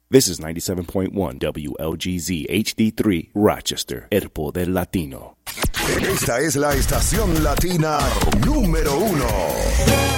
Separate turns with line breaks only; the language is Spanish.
This is 97.1 WLGZ HD3 Rochester, El Poder Latino.
Esta es la estación latina número 1.